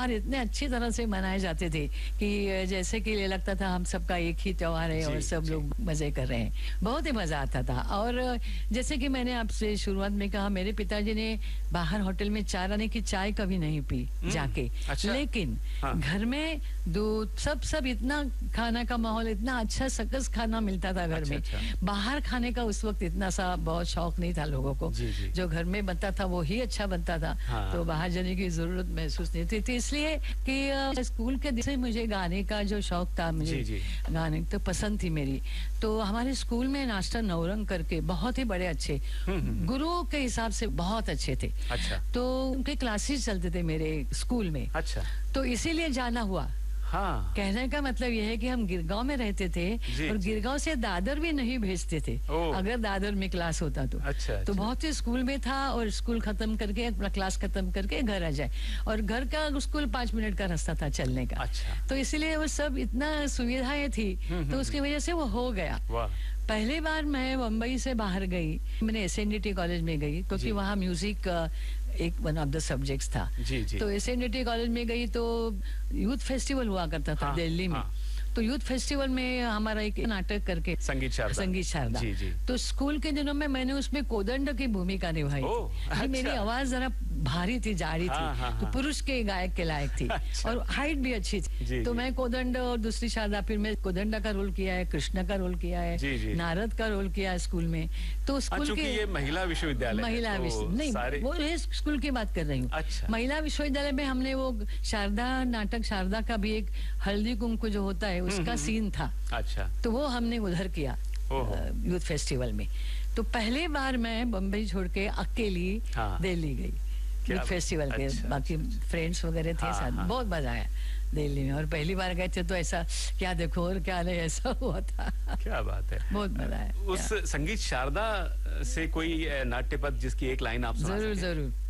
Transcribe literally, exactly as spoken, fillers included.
त्योहार इतने अच्छी तरह से मनाए जाते थे कि जैसे कि ये लगता था हम सबका एक ही त्योहार है और सब लोग मजे कर रहे हैं। बहुत ही मजा आता था। और जैसे कि मैंने आपसे शुरुआत में कहा, मेरे पिताजी ने बाहर होटल में चार आने की चाय कभी नहीं पी जाके। अच्छा? लेकिन हाँ। घर में दूध सब सब इतना खाना का माहौल, इतना अच्छा सकस खाना मिलता था घर अच्छा, में अच्छा। बाहर खाने का उस वक्त इतना सा बहुत शौक नहीं था लोगों को। जी, जी। जो घर में बनता था वो ही अच्छा बनता था। हाँ। तो बाहर जाने की जरूरत महसूस नहीं थी। तो इसलिए कि स्कूल के दिन से मुझे गाने का जो शौक था, मुझे जी, जी। गाने तो पसंद थी मेरी। तो हमारे स्कूल में मास्टर नौरंग करके बहुत ही बड़े अच्छे गुरुओं के हिसाब से बहुत अच्छे थे। अच्छा। तो उनके क्लासेस चलते थे मेरे स्कूल में। अच्छा। तो इसीलिए जाना हुआ। हाँ। कहने का मतलब यह है कि हम गिरगांव में रहते थे और गिरगांव से दादर भी नहीं भेजते थे अगर दादर में क्लास होता तो। अच्छा, तो अच्छा। बहुत ही स्कूल में था और स्कूल खत्म करके अपना क्लास खत्म करके घर आ जाए, और घर का स्कूल पांच मिनट का रास्ता था चलने का। अच्छा। तो इसीलिए वो सब इतना सुविधाएं थी, तो उसकी वजह से वो हो गया। पहली बार मैं मुंबई से बाहर गई, मैंने S N D T college में गई क्योंकि वहाँ म्यूजिक एक वन ऑफ द सब्जेक्ट्स था। जी, जी। तो S N D T college में गई तो यूथ फेस्टिवल हुआ करता था। हाँ, दिल्ली में। हाँ। तो यूथ फेस्टिवल में हमारा एक नाटक करके संगीत शारदा संगीत शारदा जी, जी। तो स्कूल के दिनों में मैंने उसमें कोदंड की भूमिका निभाई थी। अच्छा। मेरी आवाज जरा भारी थी, जाड़ी हाँ, थी। हाँ, तो पुरुष के गायक के लायक थी। अच्छा। और हाइट भी अच्छी थी। जी, तो जी। मैं कोदंड और दूसरी शारदा, फिर मैं कोदंडा का रोल किया है, कृष्ण का रोल किया है, जी, जी। नारद का रोल किया है स्कूल में। तो स्कूल के ये महिला विश्वविद्यालय महिला विश्वविद्यालय नहीं, वो स्कूल की बात कर रही हूँ। अच्छा। महिला विश्वविद्यालय में हमने वो शारदा नाटक, शारदा का भी एक हल्दी कुंकु जो होता है उसका सीन था। अच्छा। तो वो हमने उधर किया यूथ फेस्टिवल में। तो पहली बार मैं बम्बई छोड़ के अकेली हाँ। दिल्ली गई यूथ फेस्टिवल के। अच्छा, बाकी फ्रेंड्स वगैरह थे हाँ, साथ। हाँ। बहुत मजा आया दिल्ली में, और पहली बार गए थे तो ऐसा क्या देखो और क्या नहीं, ऐसा हुआ था। क्या बात है, बहुत मजा आया। उस संगीत शारदा से कोई नाट्य पद जिसकी एक लाइन आप सुना सकें? जरूर जरूर।